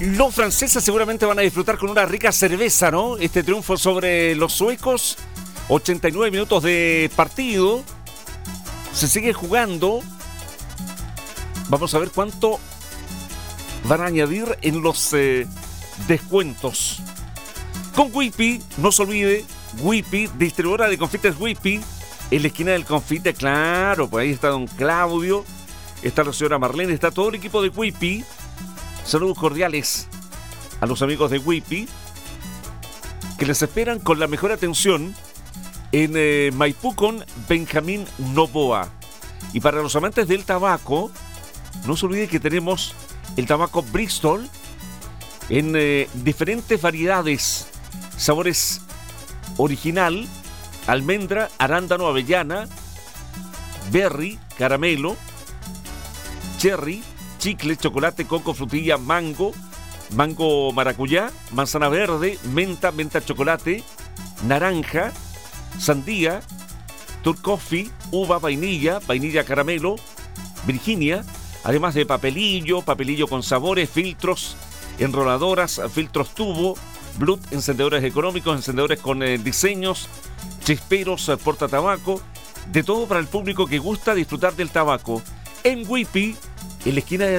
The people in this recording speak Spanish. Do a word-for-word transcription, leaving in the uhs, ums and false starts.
Los franceses seguramente van a disfrutar con una rica cerveza, ¿no? Este triunfo sobre los suecos. ochenta y nueve minutos de partido. Se sigue jugando. Vamos a ver cuánto van a añadir en los eh, descuentos. Con Whippy, no se olvide, Whippy, distribuidora de confites Whippy, en la esquina del confite, claro, pues ahí está don Claudio, está la señora Marlene, está todo el equipo de Whippy. Saludos cordiales a los amigos de Whippy, que les esperan con la mejor atención en eh, Maipú con Benjamín Novoa. Y para los amantes del tabaco, no se olvide que tenemos el tabaco Bristol en eh, diferentes variedades, sabores original, almendra, arándano, avellana, berry, caramelo, cherry, chicle, chocolate, coco, frutilla, mango, mango maracuyá, manzana verde, menta, menta chocolate, naranja, sandía, turcoffee, uva, vainilla, vainilla caramelo, Virginia, además de papelillo, papelillo con sabores, filtros, enroladoras, filtros tubo, Blut, encendedores económicos, encendedores con eh, diseños, chisperos, eh, portatabaco, de todo para el público que gusta disfrutar del tabaco. En Whippy, en la esquina de